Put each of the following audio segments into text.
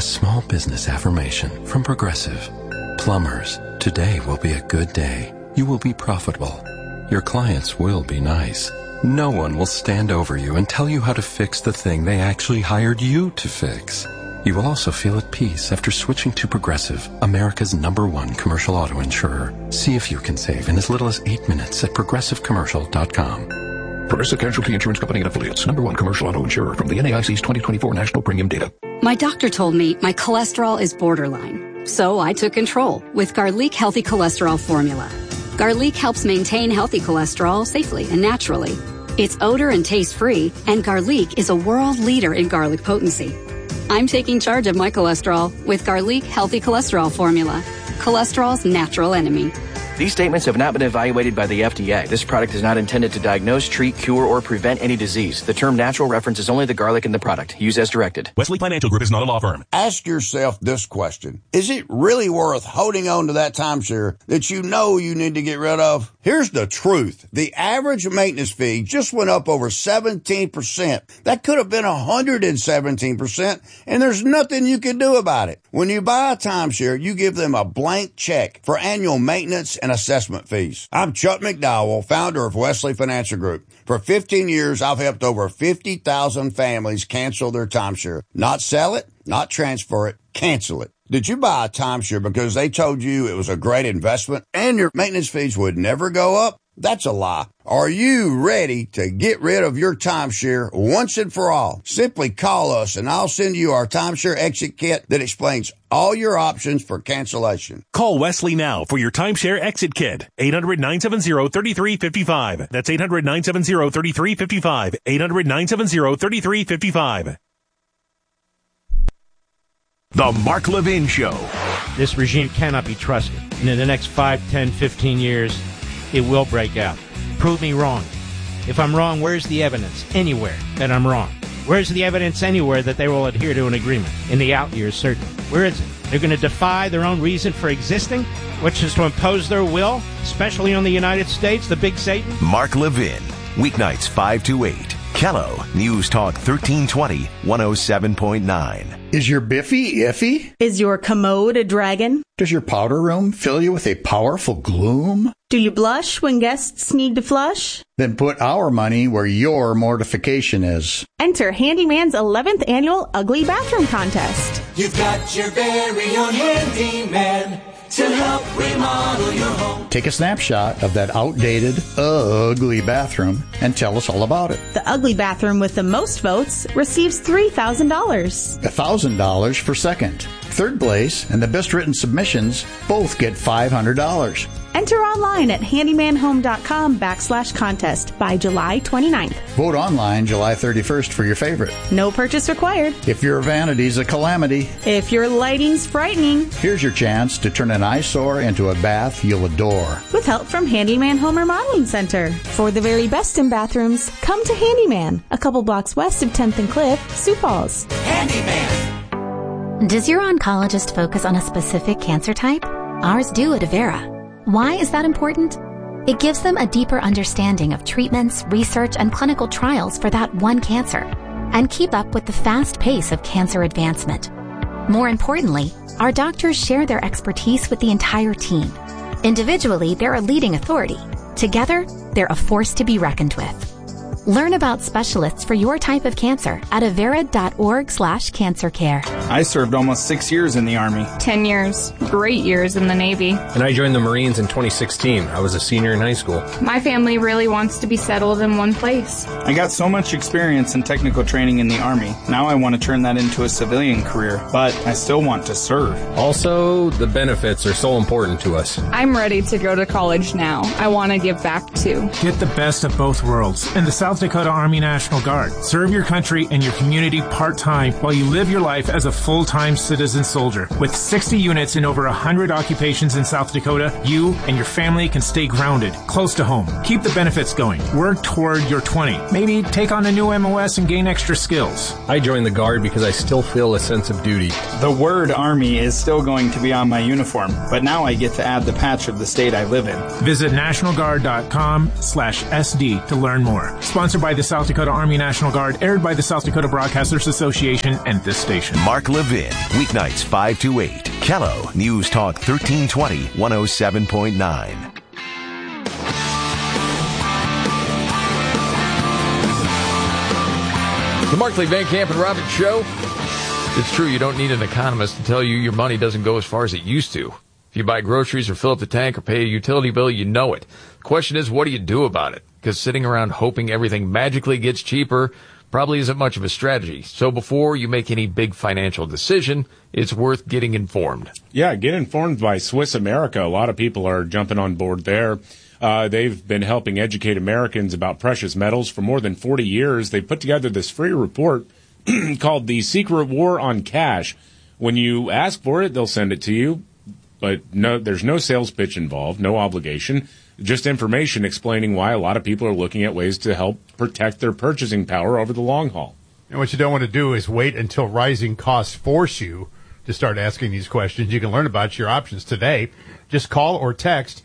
small business affirmation from Progressive. Plumbers, today will be a good day. You will be profitable. Your clients will be nice. No one will stand over you and tell you how to fix the thing they actually hired you to fix. You will also feel at peace after switching to Progressive, America's #1 commercial auto insurer. See if you can save in as little as 8 minutes at progressivecommercial.com. Progressive Casualty Insurance Company and Affiliates, #1 commercial auto insurer from the NAIC's 2024 National Premium Data. My doctor told me my cholesterol is borderline, so I took control with Garlic Healthy Cholesterol Formula. Garlic helps maintain healthy cholesterol safely and naturally. It's odor and taste-free, and Garlic is a world leader in garlic potency. I'm taking charge of my cholesterol with Garlic Healthy Cholesterol Formula, cholesterol's natural enemy. These statements have not been evaluated by the FDA. This product is not intended to diagnose, treat, cure, or prevent any disease. The term natural references only the garlic in the product. Use as directed. Wesley Financial Group is not a law firm. Ask yourself this question. Is it really worth holding on to that timeshare that you know you need to get rid of? Here's the truth. The average maintenance fee just went up over 17%. That could have been 117%, and there's nothing you can do about it. When you buy a timeshare, you give them a blank check for annual maintenance and assessment fees. I'm Chuck McDowell, founder of Wesley Financial Group. For 15 years, I've helped over 50,000 families cancel their timeshare. Not sell it, not transfer it, cancel it. Did you buy a timeshare because they told you it was a great investment and your maintenance fees would never go up? That's a lie. Are you ready to get rid of your timeshare once and for all? Simply call us and I'll send you our timeshare exit kit that explains all your options for cancellation. Call Wesley now for your timeshare exit kit. 800-970-3355. That's 800-970-3355. 800-970-3355. The Mark Levin Show. This regime cannot be trusted. And in the next 5, 10, 15 years, it will break out. Prove me wrong. If I'm wrong, where's the evidence anywhere that I'm wrong? Where's the evidence anywhere that they will adhere to an agreement? In the out years, certainly. Where is it? They're going to defy their own reason for existing, which is to impose their will, especially on the United States, the big Satan. Mark Levin, weeknights 5 to 8. Kello, News Talk 1320, 107.9. Is your Biffy iffy? Is your commode a dragon? Does your powder room fill you with a powerful gloom? Do you blush when guests need to flush? Then put our money where your mortification is. Enter Handyman's 11th annual Ugly Bathroom Contest. You've got your very own handyman to help remodel your home. Take a snapshot of that outdated, ugly bathroom and tell us all about it. The ugly bathroom with the most votes receives $3,000. $1,000 for second. Third place and the best written submissions both get $500. Enter online at handymanhome.com/contest by July 29th. Vote online July 31st for your favorite. No purchase required. If your vanity's a calamity. If your lighting's frightening. Here's your chance to turn an eyesore into a bath you'll adore. With help from Handyman Home Remodeling Center. For the very best in bathrooms, come to Handyman, a couple blocks west of 10th and Cliff, Sioux Falls. Handyman. Does your oncologist focus on a specific cancer type? Ours do at Avera. Why is that important? It gives them a deeper understanding of treatments, research, and clinical trials for that one cancer, and keep up with the fast pace of cancer advancement. More importantly, our doctors share their expertise with the entire team. Individually, they're a leading authority. Together, they're a force to be reckoned with. Learn about specialists for your type of cancer at avera.org/cancercare. I served almost 6 years in the Army. 10 years. Great years in the Navy. And I joined the Marines in 2016. I was a senior in high school. My family really wants to be settled in one place. I got so much experience and technical training in the Army. Now I want to turn that into a civilian career, but I still want to serve. Also, the benefits are so important to us. I'm ready to go to college now. I want to give back too. Get the best of both worlds in the South Dakota Army National Guard. Serve your country and your community part-time while you live your life as a full-time citizen soldier. With 60 units in over 100 occupations in South Dakota, you and your family can stay grounded, close to home. Keep the benefits going. Work toward your 20. Maybe take on a new MOS and gain extra skills. I joined the Guard because I still feel a sense of duty. The word Army is still going to be on my uniform, but now I get to add the patch of the state I live in. Visit nationalguard.com/SD to learn more. Sponsored Sponsored by the South Dakota Army National Guard, aired by the South Dakota Broadcasters Association and this station. Mark Levin, weeknights 5 to 8. Kello, News Talk 1320, 107.9. The Markley, Van Camp, and Robbins Show. It's true, you don't need an economist to tell you your money doesn't go as far as it used to. If you buy groceries or fill up the tank or pay a utility bill, you know it. The question is, what do you do about it? Because sitting around hoping everything magically gets cheaper probably isn't much of a strategy. So before you make any big financial decision, it's worth getting informed. Yeah, get informed by Swiss America. A lot of people are jumping on board there. They've been helping educate Americans about precious metals for more than 40 years. They put together this free report called The Secret War on Cash. When you ask for it, they'll send it to you. But no, there's no sales pitch involved, no obligation, just information explaining why a lot of people are looking at ways to help protect their purchasing power over the long haul. And what you don't want to do is wait until rising costs force you to start asking these questions. You can learn about your options today. Just call or text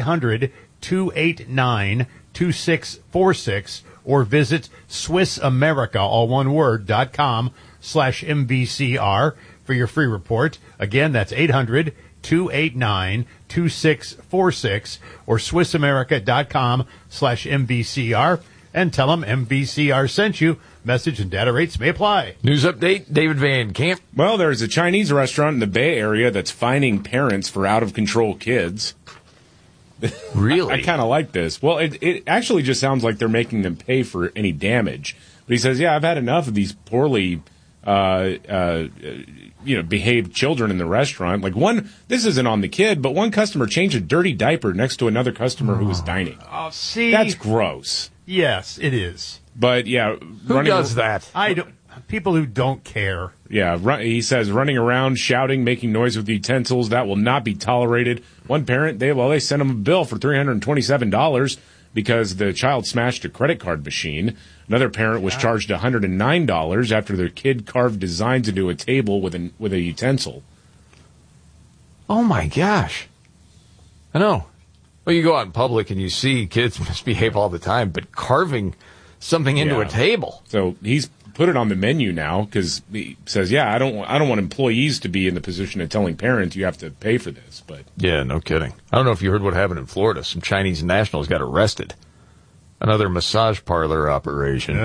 800-289-2646 or visit SwissAmerica, all one word, .com/MVCR for your free report. Again, that's 800-289-2646 or SwissAmerica.com/MVCR and tell them MVCR sent you. Message and data rates may apply. News update, David Van Camp. Well, there's a Chinese restaurant in the Bay Area that's fining parents for out-of-control kids. Really? I kind of like this. Well, it actually just sounds like they're making them pay for any damage. But he says, yeah, I've had enough of these poorly behaved children in the restaurant. Like this isn't on the kid, but one customer changed a dirty diaper next to another customer who was dining. Oh, see? That's gross. Yes, it is. But, yeah. Who does that? I don't. People who don't care. Yeah, he says running around, shouting, making noise with utensils, that will not be tolerated. One parent, they sent him a bill for $327 because the child smashed a credit card machine. Another parent was charged $109 after their kid carved designs into a table with a utensil. Oh, my gosh. I know. Well, you go out in public and you see kids misbehave all the time, but carving something into a table. So he's put it on the menu now because he says, yeah, I don't want employees to be in the position of telling parents you have to pay for this. But yeah, no kidding. I don't know if you heard what happened in Florida. Some Chinese nationals got arrested. Another massage parlor operation.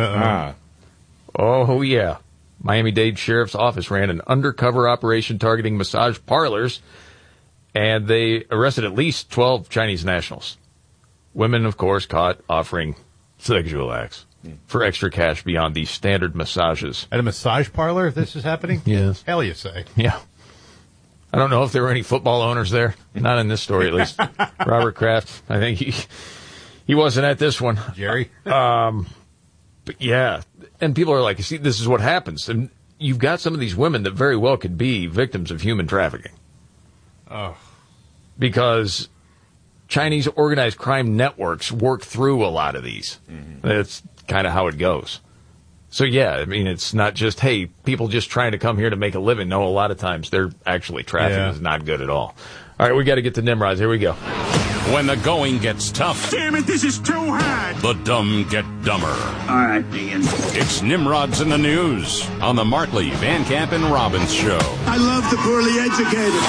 Oh, yeah. Miami-Dade Sheriff's Office ran an undercover operation targeting massage parlors, and they arrested at least 12 Chinese nationals. Women, of course, caught offering sexual acts for extra cash beyond the standard massages. At a massage parlor, if this is happening? Yes. Hell, you say. Yeah. I don't know if there were any football owners there. Not in this story, at least. Robert Kraft, I think he wasn't at this one. Jerry? But yeah. And people are like, see, this is what happens. And you've got some of these women that very well could be victims of human trafficking. Oh. Because Chinese organized crime networks work through a lot of these. Mm-hmm. That's kind of how it goes. So, yeah, I mean, it's not just, hey, people just trying to come here to make a living. No, a lot of times they're actually trafficking is not good at all. All right, we got to get to Nimrods. Here we go. When the going gets tough. Damn it, this is too hard. The dumb get dumber. All right, Ian. It's Nimrods in the News on the Markley, Van Camp, and Robbins Show. I love the poorly educated.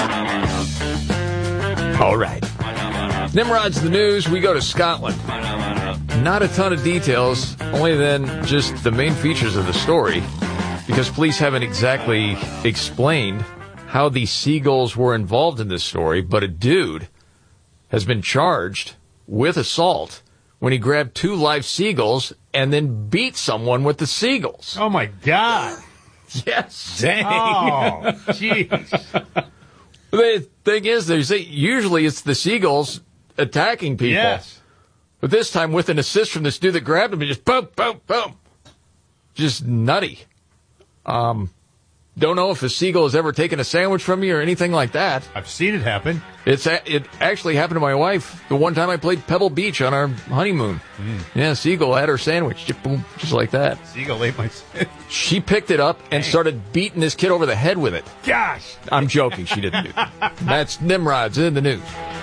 All right. Nimrod's the News. We go to Scotland. Not a ton of details, only then just the main features of the story, because police haven't exactly explained how the seagulls were involved in this story, but a dude has been charged with assault when he grabbed 2 live seagulls and then beat someone with the seagulls. Oh, my God. Yes. Dang. Oh, jeez. The thing is, they say usually it's the seagulls attacking people. Yes. But this time with an assist from this dude that grabbed him, and just boom, boom, boom. Just nutty. Don't know if a seagull has ever taken a sandwich from you or anything like that. I've seen it happen. It actually happened to my wife the one time I played Pebble Beach on our honeymoon. Yeah, seagull had her sandwich. Just, boom, just like that. Seagull ate my sandwich. She picked it up and started beating this kid over the head with it. Gosh. I'm joking. She didn't do that. That's Nimrod's in the News.